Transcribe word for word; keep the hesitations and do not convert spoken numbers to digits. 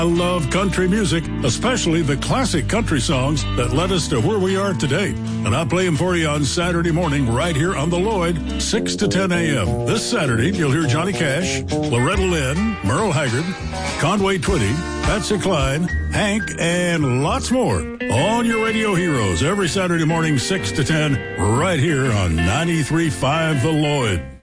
I love country music, especially the classic country songs that led us to where we are today. And I play them for you on Saturday morning right here on the Lloyd, six to ten a.m. This Saturday, you'll hear Johnny Cash, Loretta Lynn, Merle Haggard, Conway Twitty, Patsy Cline, Hank, and lots more on your radio heroes every Saturday morning, six to ten, right here on ninety-three point five The Lloyd.